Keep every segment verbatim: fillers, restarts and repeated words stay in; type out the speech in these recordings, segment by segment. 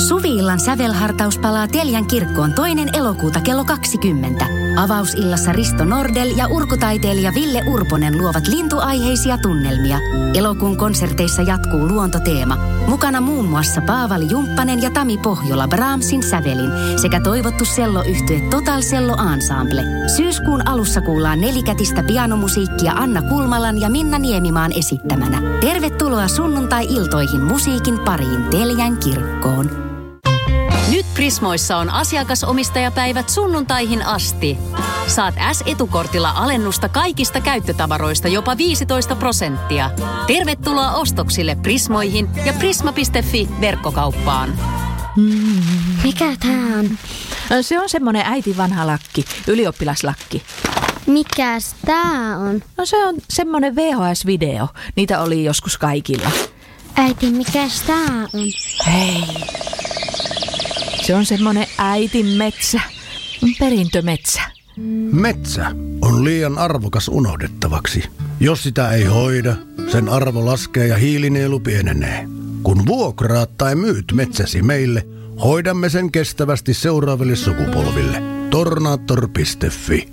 Suvi-illan sävelhartaus palaa Teljän kirkkoon toinen elokuuta kello kaksikymmentä. Avausillassa Risto Nordel ja urkutaiteilija Ville Urponen luovat lintuaiheisia tunnelmia. Elokuun konserteissa jatkuu luontoteema. Mukana muun muassa Paavali Jumppanen ja Tami Pohjola Brahmsin sävelin sekä toivottu selloyhtye Total Cello Ensemble. Syyskuun alussa kuullaan nelikätistä pianomusiikkia Anna Kulmalan ja Minna Niemimaan esittämänä. Tervetuloa sunnuntai-iltoihin musiikin pariin Teljän kirkkoon. Nyt Prismoissa on asiakasomistajapäivät sunnuntaihin asti. Saat S-etukortilla alennusta kaikista käyttötavaroista jopa viisitoista prosenttia. Tervetuloa ostoksille Prismoihin ja prisma piste fi verkkokauppaan. Mm. Mikä tää on? Se on semmonen äiti vanha lakki, ylioppilaslakki. Mikäs tää on? No se on semmonen V H S-video. Niitä oli joskus kaikilla. Äiti, mikäs tää on? Hei. Se on semmonen äitin metsä. Perintömetsä. Metsä on liian arvokas unohdettavaksi. Jos sitä ei hoida, sen arvo laskee ja hiilinielu pienenee. Kun vuokraat tai myyt metsäsi meille, hoidamme sen kestävästi seuraaville sukupolville. Tornaattor piste fi.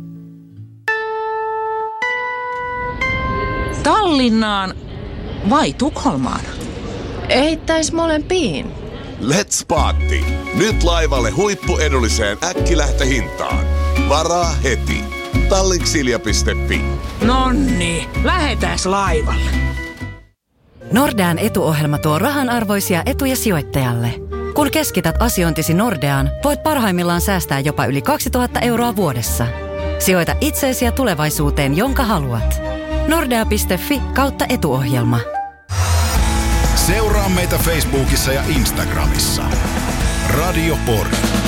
Tallinnaan vai Tukholmaan? Eittäis molempiin. Let's party! Nyt laivalle huippuedulliseen äkkilähtöhintaan. Varaa heti. Tallinksilja piste fi. Nonni, lähetäs laivalle. Nordean etuohjelma tuo rahanarvoisia etuja sijoittajalle. Kun keskität asiointisi Nordeaan, voit parhaimmillaan säästää jopa yli kaksituhatta euroa vuodessa. Sijoita itseesi ja tulevaisuuteen, jonka haluat. Nordea piste fi kautta etuohjelma. Seuraa meitä Facebookissa ja Instagramissa. Radio Pori.